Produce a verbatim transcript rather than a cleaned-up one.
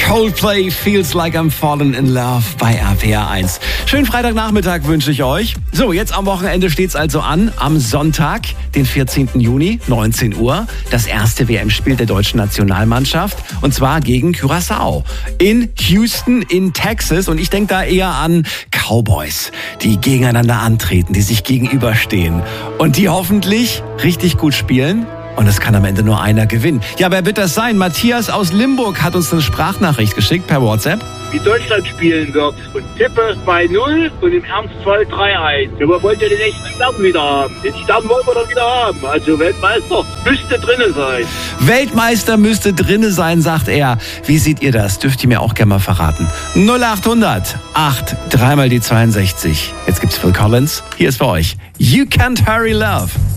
Coldplay, Feels Like I'm Falling in Love bei R P R eins. Schönen Freitagnachmittag wünsche ich euch. So, jetzt am Wochenende steht's also an. Am Sonntag, den vierzehnten Juni, neunzehn Uhr, das erste W M-Spiel der deutschen Nationalmannschaft. Und zwar gegen Curaçao. In Houston in Texas. Und ich denke da eher an Cowboys, die gegeneinander antreten, die sich gegenüberstehen. Und die hoffentlich richtig gut spielen. Und es kann am Ende nur einer gewinnen. Ja, wer wird das sein? Matthias aus Limburg hat uns eine Sprachnachricht geschickt per WhatsApp. Wie Deutschland spielen wird. Und tippe zwei null und im Ernstfall drei eins. Wir wollen ja den echten Stern wieder haben. Den Stern wollen wir doch wieder haben. Also Weltmeister müsste drinne sein. Weltmeister müsste drinne sein, sagt er. Wie seht ihr das? Dürft ihr mir auch gerne mal verraten. null acht hundert acht, dreimal die zweiundsechzig. Jetzt gibt's Phil Collins. Hier ist für euch You Can't Hurry Love.